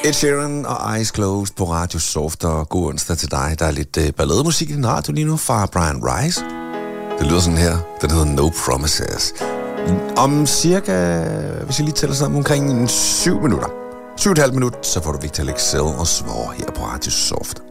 Ed Sheeran og Eyes Closed på Radio Soft, og god onsdag til dig. Der er lidt ballademusik i din radio lige nu fra Brian Rice. Det lyder sådan her. Den hedder No Promises. Om cirka, hvis jeg lige tæller sammen, omkring 7 minutter. 7,5 minutter, så får du Victor Lexell og Svår her på Radio Soft.